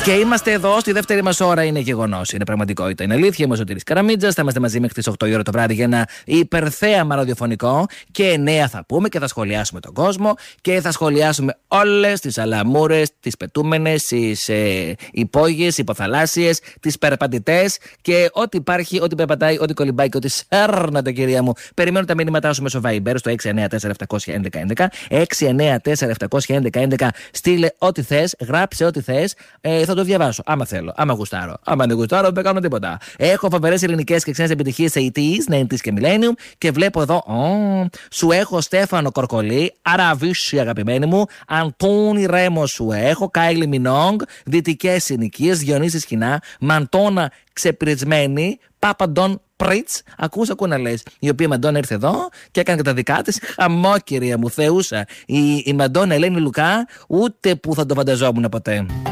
Και είμαστε εδώ στη δεύτερη μας ώρα. Είναι γεγονός, είναι πραγματικότητα. Είναι αλήθεια. Είμαι ο Σωτήρης Καραμίτζας. Θα είμαστε μαζί μέχρι τις 8 η ώρα το βράδυ για ένα υπερθέαμα ραδιοφωνικό. Και νέα θα πούμε και θα σχολιάσουμε τον κόσμο και θα σχολιάσουμε όλες τις αλαμούρες, τις πετούμενες, τις υπόγειες, υποθαλάσσιες, τις περπατητές και ό,τι υπάρχει, ό,τι περπατάει, ό,τι κολυμπάει και ό,τι σέρνατε, κυρία μου. Περιμένω τα μήνυματά σου μέσω Viber στο 694-711-11. 694-711-11. Στείλε ό,τι θες, γράψε ό,τι θες. Θα το διαβάσω, άμα θέλω, άμα γουστάρω. Άμα δεν γουστάρω, δεν κάνω τίποτα. Έχω φοβερές ελληνικές και ξένες επιτυχίες 80s, 90s και Millennium και βλέπω εδώ. Σου έχω Στέφανο Κορκολί, Αραβίσι αγαπημένη μου, Αντώνη Ρέμο σου έχω, Κάιλι Μινόγκ, Δυτικές συνοικίες, Διονύση Σκηνά, Μαντώνα ξεπρισμένη, Πάπαντον Πριτς, ακού να λες. Η οποία Μαντώνα ήρθε εδώ και έκανε και τα δικά της. Χαμό, κυρία μου, θεούσα. Η Μαντώνα Ελένη Λουκά, ούτε που θα το φανταζόμουν ποτέ.